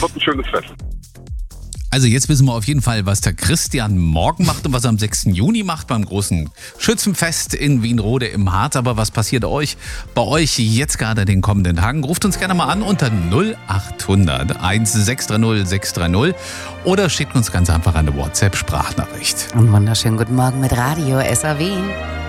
wird ein schönes Fest. Also jetzt wissen wir auf jeden Fall, was der Christian morgen macht und was er am 6. Juni macht beim großen Schützenfest in Wienrode im Harz. Aber was passiert bei euch jetzt gerade in den kommenden Tagen? Ruft uns gerne mal an unter 0800 1630 630 oder schickt uns ganz einfach eine WhatsApp-Sprachnachricht. Und wunderschönen guten Morgen mit Radio SAW.